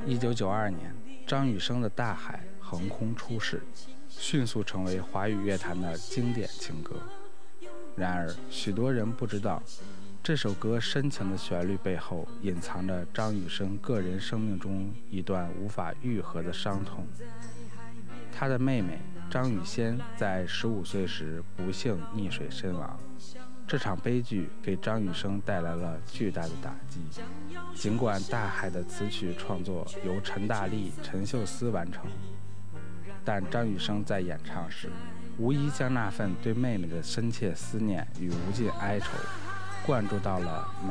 1992年，张雨生的《大海》横空出世，迅速成为华语乐坛的经典情歌。然而，许多人不知道，这首歌深情的旋律背后隐藏着张雨生个人生命中一段无法愈合的伤痛。他的妹妹张雨仙在15岁时不幸溺水身亡，这场悲剧给张雨生带来了巨大的打击。尽管《大海》的词曲创作由陈大力、陈秀斯完成，但张雨生在演唱时，无疑将那份对妹妹的深切思念与无尽哀愁灌注到了每